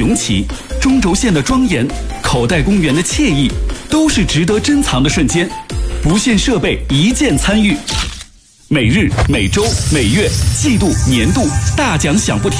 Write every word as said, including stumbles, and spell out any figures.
雄奇，中轴线的庄严，口袋公园的惬意，都是值得珍藏的瞬间。不限设备，一键参与。每日、每周、每月、季度、年度大奖响不停。